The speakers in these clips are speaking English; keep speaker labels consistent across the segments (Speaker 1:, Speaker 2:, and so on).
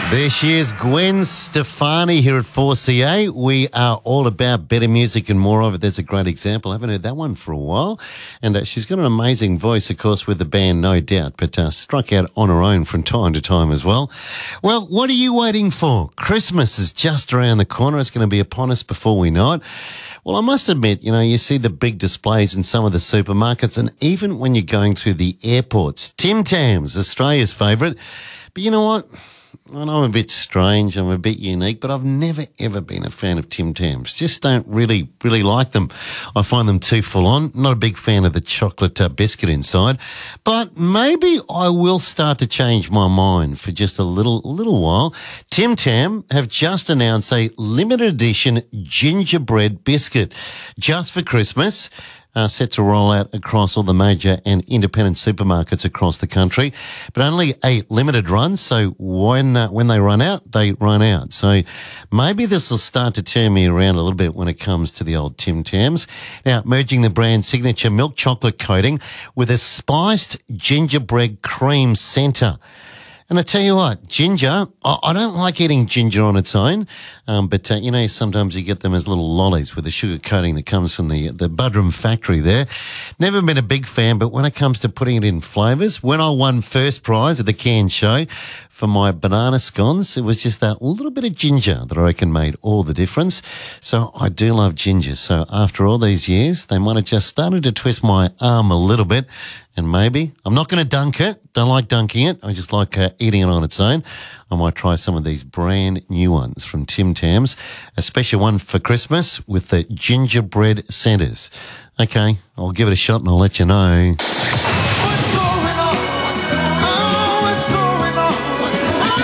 Speaker 1: There she is, Gwen Stefani here at 4CA. We are all about better music and more of it. There's a great example. I haven't heard that one for a while. And she's got an amazing voice, of course, with the band, no doubt, but struck out on her own from time to time as well. Well, what are you waiting for? Christmas is just around the corner. It's going to be upon us before we know it. Well, I must admit, you see the big displays in some of the supermarkets, and even when you're going through the airports, Tim Tams, Australia's favourite. But you know what? I know I'm a bit strange, I'm a bit unique, but I've never, ever been a fan of Tim Tams. Just don't really like them. I find them too full on. Not a big fan of the chocolate biscuit inside. But maybe I will start to change my mind for just a little while. Tim Tam have just announced a limited edition gingerbread biscuit just for Christmas. Set to roll out across all the major and independent supermarkets across the country, but only a limited run. So when they run out, they run out. So maybe this will start to turn me around a little bit when it comes to the old Tim Tams. Now, merging the brand's signature milk chocolate coating with a spiced gingerbread cream centre. And I tell you what, ginger, I don't like eating ginger on its own, but sometimes you get them as little lollies with the sugar coating that comes from the Budrum factory there. Never been a big fan, but when it comes to putting it in flavours, when I won first prize at the Cairns show for my banana scones, it was just that little bit of ginger that I reckon made all the difference. So I do love ginger. So after all these years, they might have just started to twist my arm a little bit. And maybe, I'm not going to dunk it, don't like dunking it, I just like eating it on its own. I might try some of these brand new ones from Tim Tams, a special one for Christmas with the gingerbread centres. Okay, I'll give it a shot and I'll let you know.
Speaker 2: What's going on? What's going on? What's going on? What's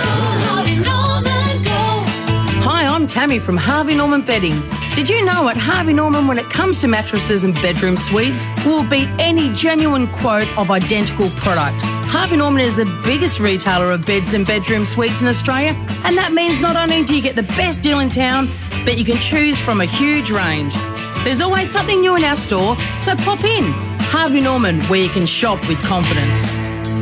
Speaker 2: going on? Harvey Norman Go.
Speaker 3: Hi, I'm Tammy from Harvey Norman Bedding. Did you know at Harvey Norman, when it comes to mattresses and bedroom suites, we'll beat any genuine quote of identical product. Harvey Norman is the biggest retailer of beds and bedroom suites in Australia, and that means not only do you get the best deal in town, but you can choose from a huge range. There's always something new in our store, so pop in. Harvey Norman, where you can shop with confidence.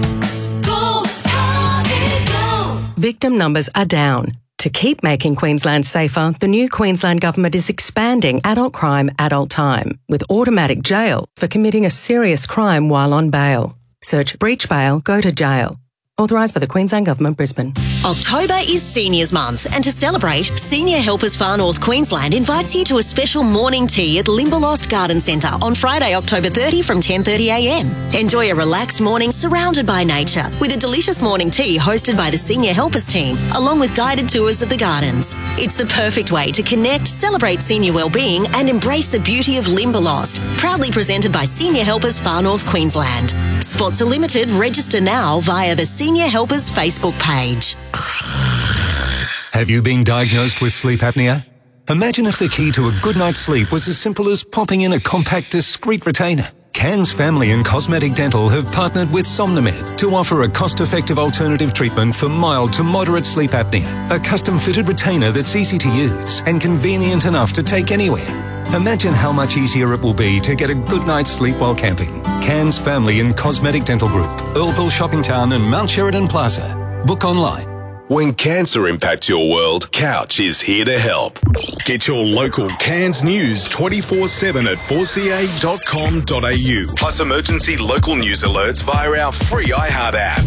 Speaker 2: Go, Harvey, go.
Speaker 4: Victim numbers are down. To keep making Queensland safer, the new Queensland Government is expanding adult crime, adult time, with automatic jail for committing a serious crime while on bail. Search breach bail, go to jail. Authorised by the Queensland Government, Brisbane.
Speaker 5: October is Seniors Month, and to celebrate, Senior Helpers Far North Queensland invites you to a special morning tea at Limberlost Garden Centre on Friday, October 30 from 10:30am. Enjoy a relaxed morning surrounded by nature with a delicious morning tea hosted by the Senior Helpers team, along with guided tours of the gardens. It's the perfect way to connect, celebrate senior wellbeing and embrace the beauty of Limberlost. Proudly presented by Senior Helpers Far North Queensland. Spots are limited. Register now via the Senior Helpers Facebook page.
Speaker 6: Have you been diagnosed with sleep apnea? Imagine if the key to a good night's sleep was as simple as popping in a compact, discreet retainer. Cairns Family and Cosmetic Dental have partnered with Somnomed to offer a cost-effective alternative treatment for mild to moderate sleep apnea. A custom-fitted retainer that's easy to use and convenient enough to take anywhere. Imagine how much easier it will be to get a good night's sleep while camping. Cairns Family and Cosmetic Dental Group, Earlville Shopping Town and Mount Sheridan Plaza. Book online.
Speaker 7: When cancer impacts your world, Couch is here to help. Get your local Cairns news 24/7 at 4ca.com.au. Plus emergency local news alerts via our free iHeart app.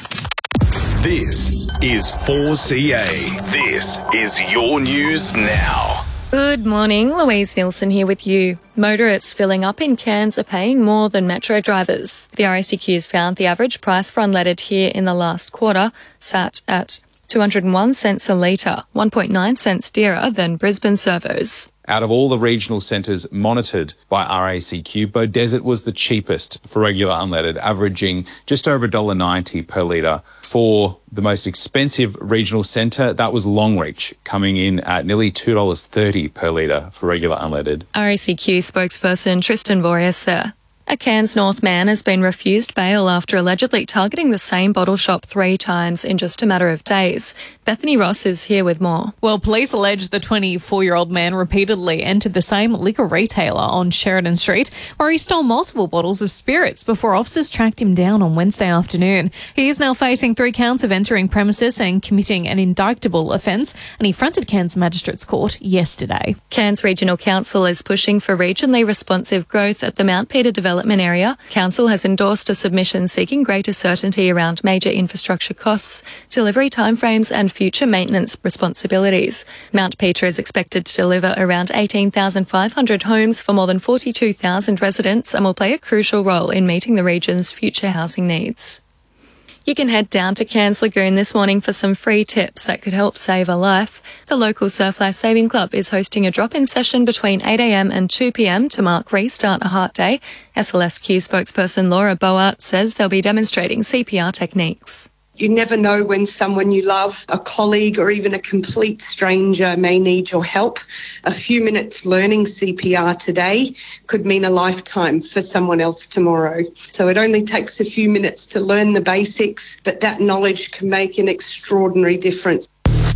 Speaker 7: This is 4CA. This is your news now.
Speaker 8: Good morning, Louise Nielsen here with you. Motorists filling up in Cairns are paying more than metro drivers. The RACQ's found the average price for unleaded here in the last quarter sat at 201 cents a litre, 1.9 cents dearer than Brisbane servos.
Speaker 9: Out of all the regional centres monitored by RACQ, Beaudesert was the cheapest for regular unleaded, averaging just over $1.90 per litre. For the most expensive regional centre, that was Longreach, coming in at nearly $2.30 per litre for regular unleaded.
Speaker 8: RACQ spokesperson Tristan Boreas there. A Cairns North man has been refused bail after allegedly targeting the same bottle shop 3 times in just a matter of days. Bethany Ross is here with more.
Speaker 10: Well, police allege the 24-year-old man repeatedly entered the same liquor retailer on Sheridan Street, where he stole multiple bottles of spirits before officers tracked him down on Wednesday afternoon. He is now facing 3 counts of entering premises and committing an indictable offence, and he fronted Cairns Magistrates Court yesterday.
Speaker 8: Cairns Regional Council is pushing for regionally responsive growth at the Mount Peter development area. Council has endorsed a submission seeking greater certainty around major infrastructure costs, delivery timeframes and future maintenance responsibilities. Mount Peter is expected to deliver around 18,500 homes for more than 42,000 residents and will play a crucial role in meeting the region's future housing needs. You can head down to Cairns Lagoon this morning for some free tips that could help save a life. The local Surf Life Saving Club is hosting a drop-in session between 8 a.m. and 2 p.m. to mark Restart a Heart Day. SLSQ spokesperson Laura Boart says they'll be demonstrating CPR techniques.
Speaker 11: You never know when someone you love, a colleague or even a complete stranger may need your help. A few minutes learning CPR today could mean a lifetime for someone else tomorrow. So it only takes a few minutes to learn the basics, but that knowledge can make an extraordinary difference.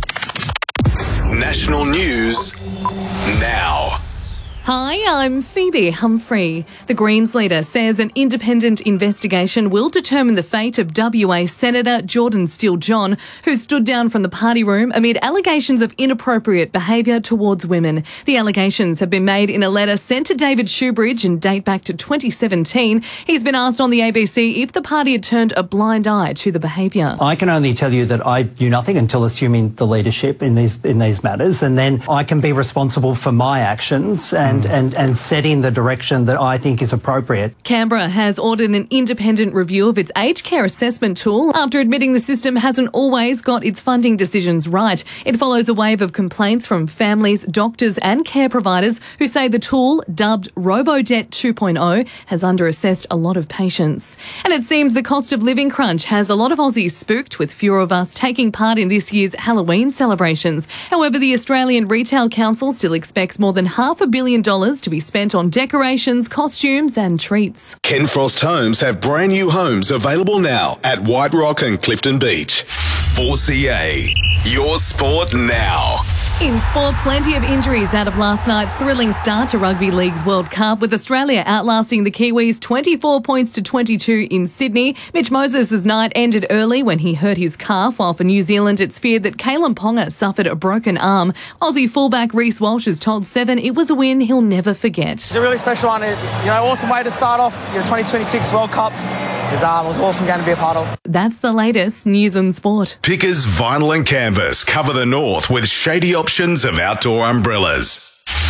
Speaker 7: National news now.
Speaker 10: Hi, I'm Phoebe Humphrey. The Greens leader says an independent investigation will determine the fate of WA Senator Jordan Steele-John, who stood down from the party room amid allegations of inappropriate behaviour towards women. The allegations have been made in a letter sent to David Shoebridge and date back to 2017. He's been asked on the ABC if the party had turned a blind eye to the behaviour.
Speaker 12: I can only tell you that I knew nothing until assuming the leadership in these matters, and then I can be responsible for my actions and setting the direction that I think is appropriate.
Speaker 10: Canberra has ordered an independent review of its aged care assessment tool after admitting the system hasn't always got its funding decisions right. It follows a wave of complaints from families, doctors and care providers who say the tool, dubbed RoboDebt 2.0, has underassessed a lot of patients. And it seems the cost of living crunch has a lot of Aussies spooked, with fewer of us taking part in this year's Halloween celebrations. However, the Australian Retail Council still expects more than $500 million to be spent on decorations, costumes and treats.
Speaker 7: Ken Frost Homes have brand new homes available now at White Rock and Clifton Beach. 4CA, your sport now.
Speaker 10: In sport, plenty of injuries out of last night's thrilling start to Rugby League's World Cup, with Australia outlasting the Kiwis 24 points to 22 in Sydney. Mitch Moses' night ended early when he hurt his calf, while for New Zealand it's feared that Kalen Ponga suffered a broken arm. Aussie fullback Reece Walsh has told Seven it was a win he'll never forget.
Speaker 13: It's a really special one. Awesome way to start off your 2026 World Cup. It was an awesome game to be a part of.
Speaker 10: That's the latest news and sport.
Speaker 7: Pickers Vinyl and Canvas cover the north with shady options of outdoor umbrellas.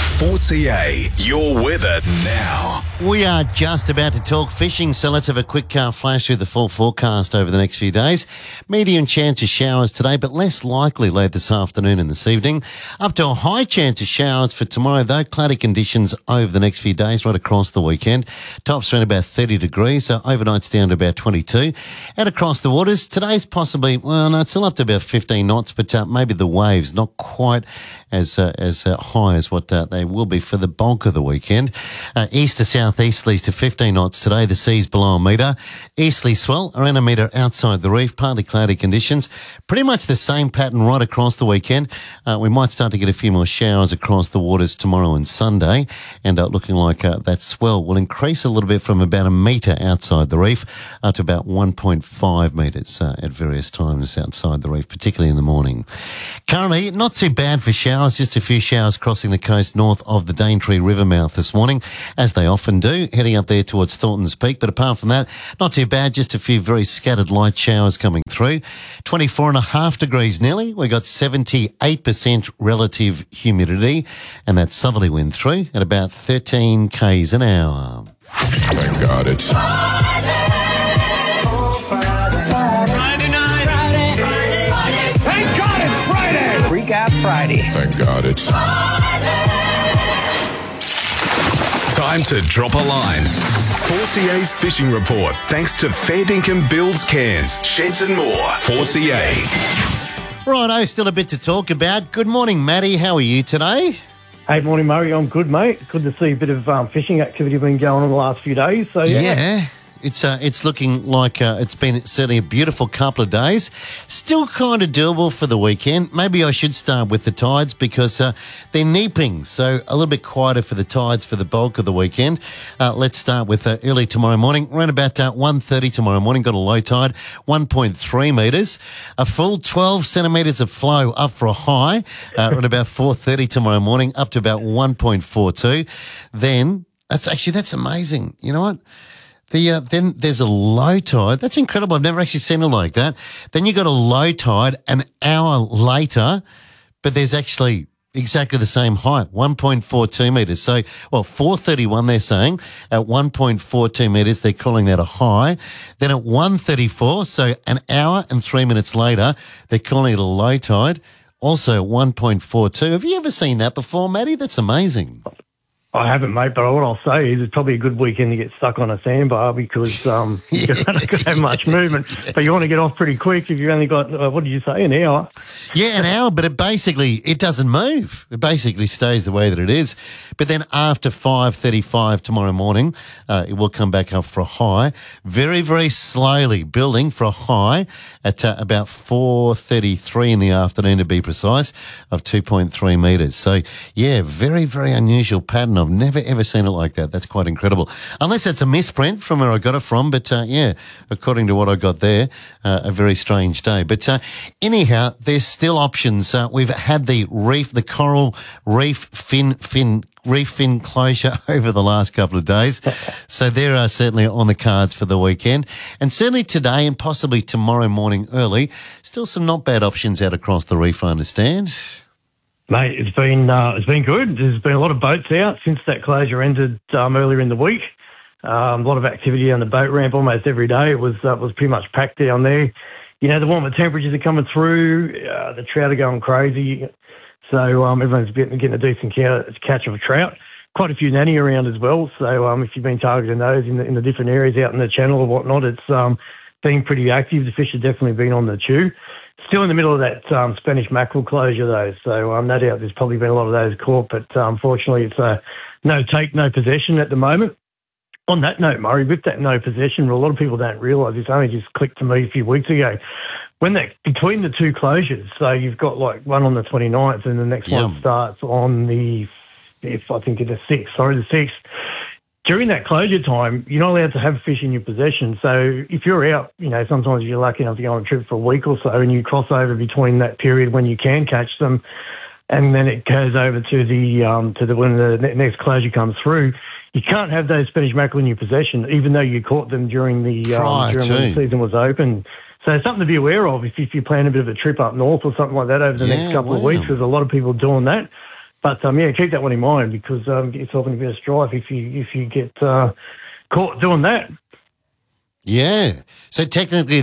Speaker 7: 4CA, your weather now.
Speaker 1: We are just about to talk fishing, so let's have a quick flash through the full forecast over the next few days. Medium chance of showers today, but less likely late this afternoon and this evening. Up to a high chance of showers for tomorrow, though. Cloudy conditions over the next few days, right across the weekend. Tops around about 30 degrees, so overnight's down to about 22. Out across the waters, today's possibly, it's still up to about 15 knots, but maybe the waves not quite as high as what they will be for the bulk of the weekend. East to southeasterlies to 15 knots today. The sea's below a metre. Easterly swell around a metre outside the reef. Partly cloudy conditions. Pretty much the same pattern right across the weekend. We might start to get a few more showers across the waters tomorrow and Sunday, and looking like that swell will increase a little bit from about a metre outside the reef up to about 1.5 metres at various times outside the reef, particularly in the morning. Currently, not too bad for showers. Just a few showers crossing the coast north of the Daintree River mouth this morning, as they often do, heading up there towards Thornton's Peak. But apart from that, not too bad, just a few very scattered light showers coming through. 24.5 degrees nearly. We got 78% relative humidity, and that southerly wind through at about 13 k's an hour.
Speaker 7: Thank God it's
Speaker 12: Freak Out Friday.
Speaker 7: Thank God it's time to drop a line. 4CA's fishing report, thanks to Fair Dinkum Builds Cairns, Sheds and more. 4CA.
Speaker 1: Righto, still a bit to talk about. Good morning, Maddie. How are you today?
Speaker 14: Hey, morning, Murray. I'm good, mate. Good to see a bit of fishing activity been going on the last few days. So
Speaker 1: Yeah. It's looking like it's been certainly a beautiful couple of days. Still kind of doable for the weekend. Maybe I should start with the tides because they're neeping, so a little bit quieter for the tides for the bulk of the weekend. Let's start with early tomorrow morning. Around about 1:30 tomorrow morning, got a low tide, 1.3 metres. A full 12 centimetres of flow up for a high at about 4:30 tomorrow morning, up to about 1.42. Then, that's amazing. You know what? Then there's a low tide. That's incredible. I've never actually seen it like that. Then you got a low tide an hour later, but there's actually exactly the same height, 1.42 metres. So, 4:31 they're saying. At 1.42 metres, they're calling that a high. Then at 1:34, so an hour and 3 minutes later, they're calling it a low tide. Also 1.42. Have you ever seen that before, Matty? That's amazing.
Speaker 14: I haven't, mate, but what I'll say is it's probably a good weekend to get stuck on a sandbar because you're not going to have much movement. But you want to get off pretty quick if you've only got, what did you say, an hour?
Speaker 1: Yeah, an hour, but it doesn't move. It basically stays the way that it is. But then after 5:35 tomorrow morning, it will come back up for a high. Very, very slowly building for a high at about 4:33 in the afternoon, to be precise, of 2.3 metres. So, yeah, very, very unusual pattern. I've never, ever seen it like that. That's quite incredible. Unless it's a misprint from where I got it from. But, according to what I got there, a very strange day. But anyhow, there's still options. We've had the coral reef fin closure over the last couple of days. So there are certainly on the cards for the weekend. And certainly today and possibly tomorrow morning early, still some not bad options out across the reef, I understand.
Speaker 14: Mate, it's been good. There's been a lot of boats out since that closure ended earlier in the week. A lot of activity on the boat ramp almost every day. It was pretty much packed down there. You know, the warmer temperatures are coming through. The trout are going crazy. So everyone's getting a decent catch of a trout. Quite a few nanny around as well. So if you've been targeting those in the different areas out in the channel or whatnot, it's been pretty active. The fish have definitely been on the chew. Still in the middle of that Spanish mackerel closure, though, so no doubt there's probably been a lot of those caught, but unfortunately it's no take, no possession at the moment. On that note, Murray, with that no possession rule, a lot of people don't realise, this only just clicked to me a few weeks ago, when between the two closures, so you've got like one on the 29th and the next one starts on the 6th. During that closure time, you're not allowed to have fish in your possession. So if you're out, you know, sometimes you're lucky enough to go on a trip for a week or so and you cross over between that period when you can catch them and then it goes over to the when the next closure comes through, you can't have those Spanish mackerel in your possession, even though you caught them during when the season was open. So something to be aware of if you plan a bit of a trip up north or something like that over the next couple of weeks. There's a lot of people doing that. But, keep that one in mind because get yourself in a bit of strife if you get caught doing that.
Speaker 1: Yeah. So technically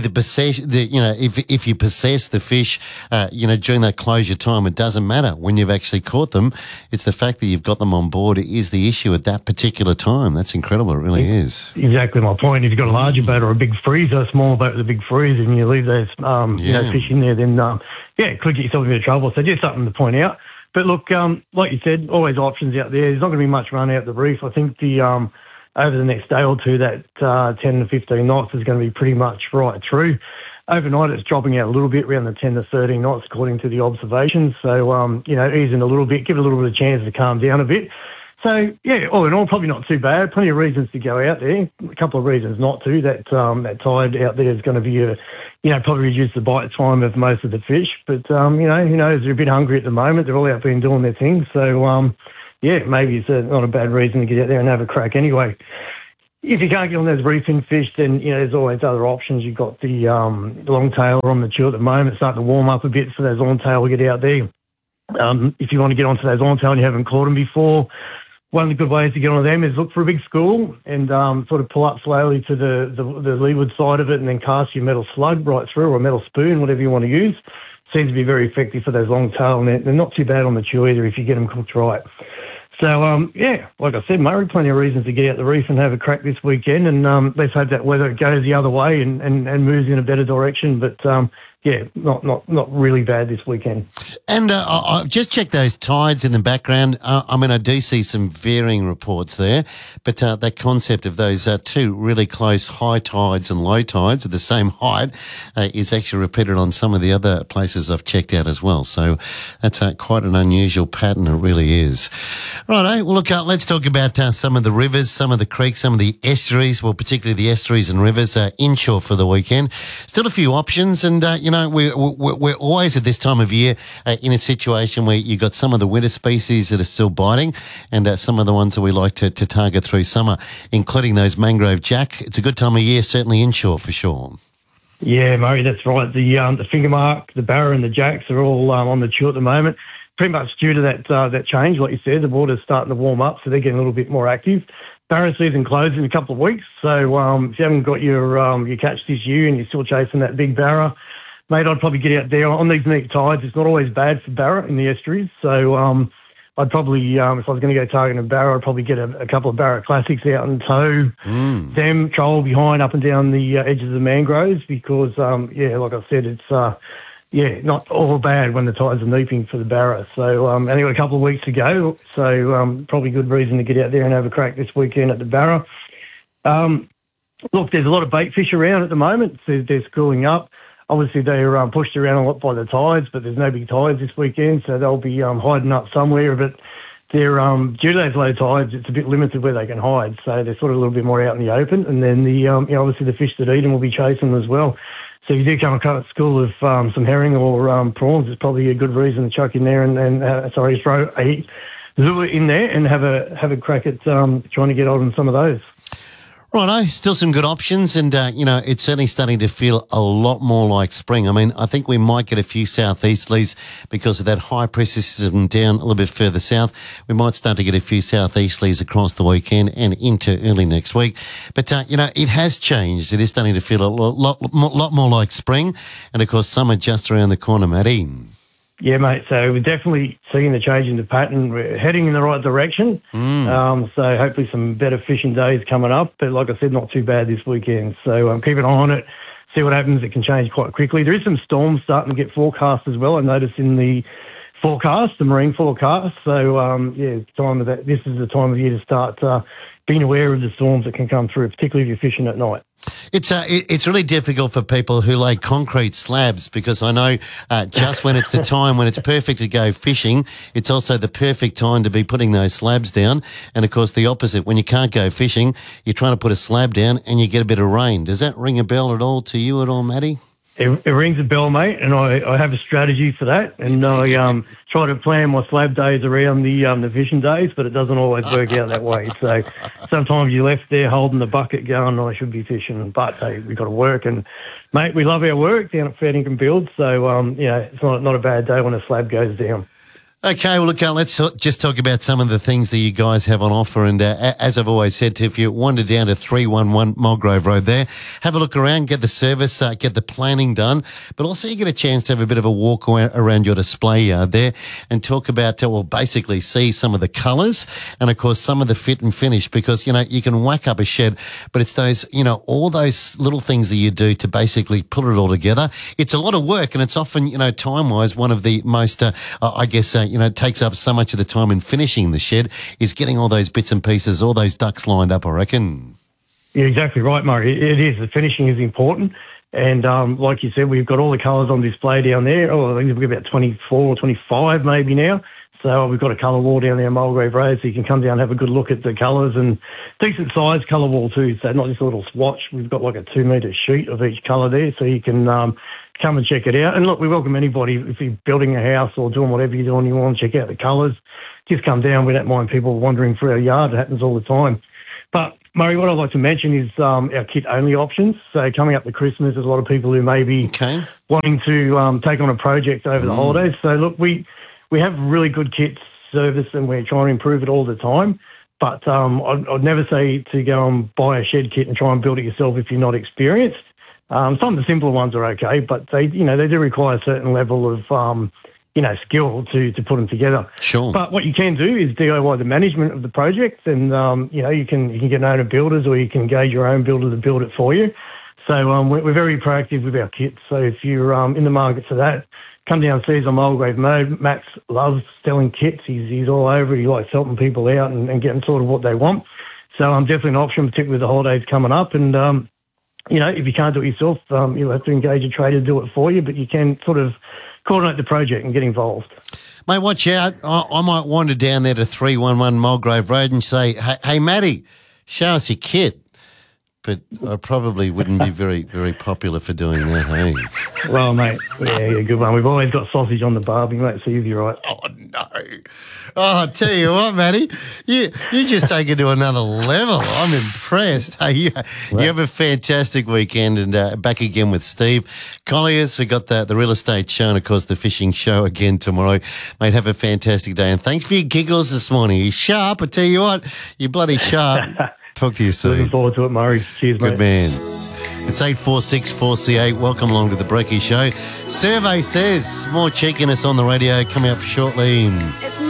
Speaker 1: if you possess the fish, during that closure time, it doesn't matter when you've actually caught them. It's the fact that you've got them on board is the issue at that particular time. That's incredible. It really is.
Speaker 14: Exactly my point. If you've got a larger boat or a big freezer, a smaller boat with a big freezer, and you leave those fish in there, then, it could get yourself in a bit of trouble. So just something to point out. But look, like you said, always options out there. There's not going to be much run out the reef. I think over the next day or two, that 10 to 15 knots is going to be pretty much right through. Overnight, it's dropping out a little bit, around the 10 to 13 knots, according to the observations. So, easing a little bit, give it a little bit of chance to calm down a bit. So, all in all, probably not too bad. Plenty of reasons to go out there. A couple of reasons not to. That tide out there is going to be probably reduce the bite time of most of the fish. But, who knows? They're a bit hungry at the moment. They're all out there doing their thing. So, maybe it's not a bad reason to get out there and have a crack anyway. If you can't get on those reefing fish, then, there's always other options. You've got the longtail on the chew at the moment. It's starting to warm up a bit for those longtail to get out there. If you want to get onto those longtail and you haven't caught them before, one of the good ways to get onto them is look for a big school and sort of pull up slowly to the leeward side of it and then cast your metal slug right through, or a metal spoon, whatever you want to use. Seems to be very effective for those long tail, and they're not too bad on the chew either if you get them cooked right. So, like I said, Murray, plenty of reasons to get out the reef and have a crack this weekend, and let's hope that weather goes the other way and moves in a better direction. But not really bad this weekend.
Speaker 1: And I've just checked those tides in the background. I mean, I do see some varying reports there, but that concept of those two really close high tides and low tides at the same height is actually repeated on some of the other places I've checked out as well. So that's quite an unusual pattern, it really is. Righto, well, look, let's talk about some of the rivers, some of the creeks, some of the estuaries, well, particularly the estuaries and rivers inshore for the weekend. Still a few options, and, we're always at this time of year in a situation where you've got some of the winter species that are still biting and some of the ones that we like to target through summer, including those mangrove jack. It's a good time of year, certainly inshore for sure.
Speaker 14: Yeah, Murray, that's right. The finger mark, the barra and the jacks are all on the chew at the moment. Pretty much due to that change, like you said, the water's starting to warm up, so they're getting a little bit more active. Barra season closes in a couple of weeks, so if you haven't got your catch this year and you're still chasing that big barra, mate, I'd probably get out there on these neat tides. It's not always bad for barra in the estuaries, so I'd probably, if I was going to go targeting a barra, I'd probably get a couple of barra classics out and tow them, troll behind up and down the edges of the mangroves because, like I said, it's not all bad when the tides are neaping for the barra. So only got a couple of weeks to go, so probably good reason to get out there and have a crack this weekend at the barra. Look, there's a lot of bait fish around at the moment. They're schooling up. Obviously, they're pushed around a lot by the tides, but there's no big tides this weekend, so they'll be hiding up somewhere. But they're due to those low tides, it's a bit limited where they can hide, so they're sort of a little bit more out in the open. And then obviously the fish that eat them will be chasing them as well. So if you do come across a school of some herring or prawns, it's probably a good reason to chuck in there and throw a lure in there and have a crack at trying to get on some of those.
Speaker 1: Righto, still some good options, and, it's certainly starting to feel a lot more like spring. I mean, I think we might get a few southeasterlies because of that high pressure system down a little bit further south. We might start to get a few southeasterlies across the weekend and into early next week. But, it has changed. It is starting to feel a lot more like spring, and, of course, summer just around the corner, Matty.
Speaker 14: Yeah, mate. So we're definitely seeing the change in the pattern. We're heading in the right direction. So hopefully some better fishing days coming up. But like I said, not too bad this weekend. So keep an eye on it. See what happens. It can change quite quickly. There is some storms starting to get forecast as well. I noticed in the forecast, the marine forecast. So this is the time of year to start being aware of the storms that can come through, particularly if you're fishing at night.
Speaker 1: It's really difficult for people who lay concrete slabs because I know just when it's the time when it's perfect to go fishing, it's also the perfect time to be putting those slabs down. And, of course, the opposite. When you can't go fishing, you're trying to put a slab down and you get a bit of rain. Does that ring a bell at all to you at all, Matty?
Speaker 14: It rings a bell, mate, and I have a strategy for that. And I try to plan my slab days around the fishing days, but it doesn't always work out that way. So sometimes you're left there holding the bucket going, I should be fishing, but hey, we've got to work. And, mate, we love our work down at Fair Dinkum Build, so, it's not a bad day when a slab goes down.
Speaker 1: Okay, well, look, let's just talk about some of the things that you guys have on offer. And as I've always said, if you wander down to 311 Mulgrove Road there, have a look around, get the service, get the planning done, but also you get a chance to have a bit of a walk around your display yard there and talk about, basically see some of the colours and, of course, some of the fit and finish because, you can whack up a shed, but it's those, all those little things that you do to basically put it all together. It's a lot of work and it's often, time-wise, one of the most, it takes up so much of the time in finishing the shed is getting all those bits and pieces, all those ducks lined up, I reckon.
Speaker 14: Yeah, exactly right, Murray. It is. The finishing is important. And like you said, we've got all the colours on display down there. I think we've got about 24 or 25 maybe now. So we've got a colour wall down there on Mulgrave Road, so you can come down and have a good look at the colours and decent size colour wall too. So not just a little swatch. We've got like a 2 metre sheet of each colour there, so you can come and check it out. And look, we welcome anybody. If you're building a house or doing whatever you're doing, you want to check out the colours, just come down. We don't mind people wandering through our yard. It happens all the time. But, Murray, what I'd like to mention is our kit-only options. So coming up to Christmas, there's a lot of people who may be wanting to take on a project over the holidays. So, look, we have really good kit service and we're trying to improve it all the time. But I'd never say to go and buy a shed kit and try and build it yourself if you're not experienced. Some of the simpler ones are okay, but they do require a certain level of, skill to put them together.
Speaker 1: Sure.
Speaker 14: But what you can do is DIY the management of the project, and you can get an owner builders, or you can engage your own builder to build it for you. So we're very proactive with our kits. So if you're in the market for that, come down and see us on Mulgrave Mode. Max loves selling kits. He's all over it. He likes helping people out and getting sort of what they want. So definitely an option, particularly with the holidays coming up. And, if you can't do it yourself, you'll have to engage a trader to do it for you, but you can sort of coordinate the project and get involved.
Speaker 1: Mate, watch out. I might wander down there to 311 Mulgrave Road and say, hey, Matty, show us your kit. But I probably wouldn't be very, very popular for doing that, hey?
Speaker 14: Well, mate, yeah, good one. We've always got sausage on the barbie, mate, so you'll be right.
Speaker 1: Oh, no. Oh, I tell you what, Matty, you just take it to another level. I'm impressed. Hey, you have a fantastic weekend, and back again with Steve Colliers. We got the real estate show and, of course, the fishing show again tomorrow. Mate, have a fantastic day, and thanks for your giggles this morning. You're sharp, I tell you what. You're bloody sharp. Talk to you soon.
Speaker 14: Looking forward to it, Murray. Cheers, mate.
Speaker 1: Good man. It's 846-4CA. Welcome along to the Breaky Show. Survey says more cheekiness on the radio coming up shortly.
Speaker 2: It's